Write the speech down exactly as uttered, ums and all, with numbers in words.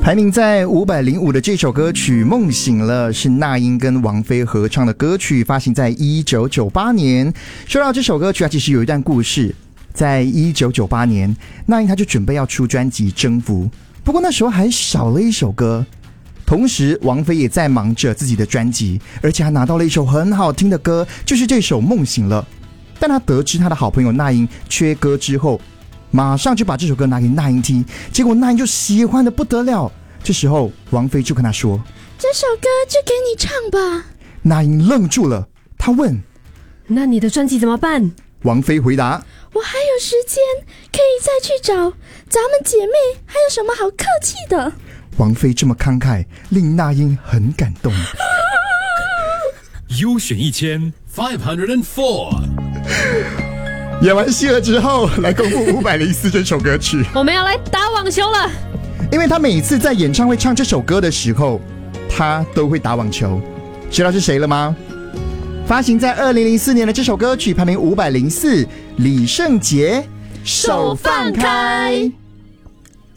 排名在五百零五的这首歌曲《梦醒了》是那英跟王菲合唱的歌曲，发行在一九九八年。说到这首歌曲啊，其实有一段故事。在一九九八年，那英她就准备要出专辑《征服》，不过那时候还少了一首歌。同时王菲也在忙着自己的专辑，而且还拿到了一首很好听的歌，就是这首《梦醒了》。但他得知他的好朋友那英缺歌之后，马上就把这首歌拿给那英听，结果那英就喜欢的不得了。这时候王菲就跟他说， 这首歌就给你唱吧。 那英愣住了，他问， 那你的专辑怎么办？ 王菲回答， 我还有时间可以再去找咱们姐妹，还有什么好客气的。 王菲这么慷慨，令那英很感动。 优选一千 five hundred four。 演完戏了之后，来公布五百零四这首歌曲。 我们要来打网球了， 因为他每次在演唱会唱这首歌的时候，他都会打网球。知道是谁了吗？发行在二零零四年的这首歌曲排名五百零四，李圣杰，手放开。